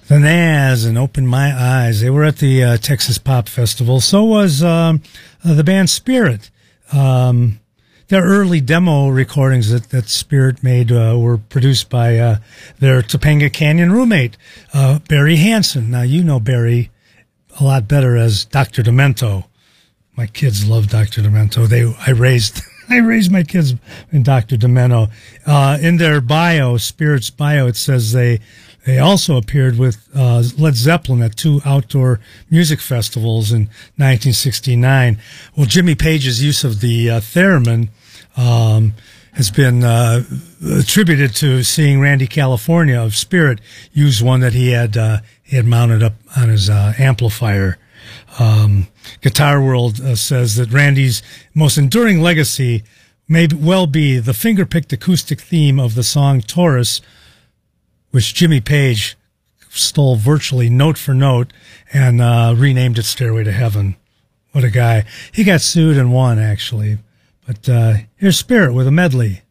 The Nazz and Open My Eyes. They were at the Texas Pop Festival. So was the band Spirit. Their early demo recordings that Spirit made were produced by their Topanga Canyon roommate, Barry Hansen. Now, you know Barry a lot better as Dr. Demento. My kids love Dr. Demento. I raised my kids in Dr. Demento. In their bio, Spirit's bio, it says they also appeared with Led Zeppelin at 2 outdoor music festivals in 1969. Well, Jimmy Page's use of the theremin has been attributed to seeing Randy California of Spirit use one that he had mounted up on his amplifier. Guitar World says that Randy's most enduring legacy may well be the finger-picked acoustic theme of the song Taurus, which Jimmy Page stole virtually note for note and renamed it Stairway to Heaven. What a guy. He got sued and won, actually. But here's Spirit with a medley.